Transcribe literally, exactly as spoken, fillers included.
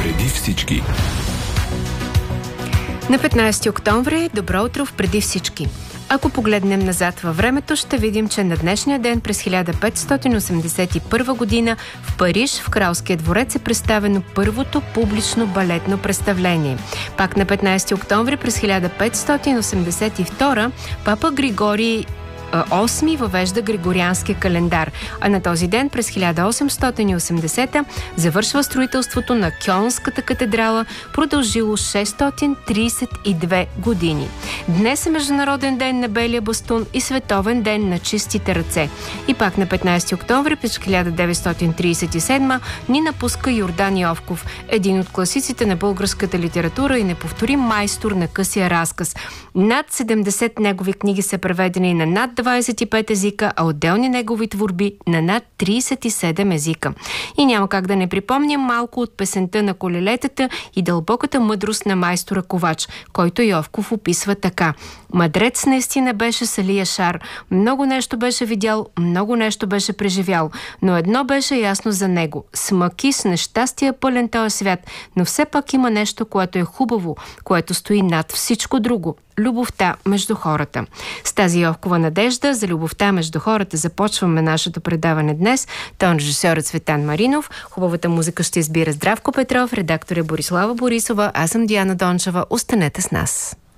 Преди всички. На петнайсети октомври, добро утро в Преди всички. Ако погледнем назад във времето, ще видим, че на днешния ден през хиляда петстотин осемдесет и първа година в Париж, в Кралския дворец, е представено първото публично балетно представление. Пак на петнайсети октомври през хиляда петстотин осемдесет и втора папа Григорий осми въвежда Григорианския календар, а на този ден през хиляда осемстотин и осемдесета завършва строителството на Кьолнската катедрала, продължило шестстотин трийсет и две години. Днес е Международен ден на белия бастун и Световен ден на чистите ръце. И пак на петнайсети октомври през хиляда деветстотин трийсет и седма ни напуска Йордан Йовков, един от класиците на българската литература и неповторим майстор на късия разказ. Над седемдесет негови книги са преведени на над двайсет и пет езика, а отделни негови творби на над трийсет и седем езика. И няма как да не припомням малко от песента на колелетата и дълбоката мъдрост на майстора Ковач, който Йовков описва така. Мъдрец наистина беше Сали Яшар. Много нещо беше видял, много нещо беше преживял, но едно беше ясно за него. С мъки, с нещастие пълен този свят, но все пак има нещо, което е хубаво, което стои над всичко друго. Любовта между хората. С тази Йовкова надежда за любовта между хората започваме нашето предаване днес. Тон режисьорът Цветан Маринов. Хубавата музика ще избира Здравко Петров, редактор е Борислава Борисова. Аз съм Диана Дончева. Останете с нас.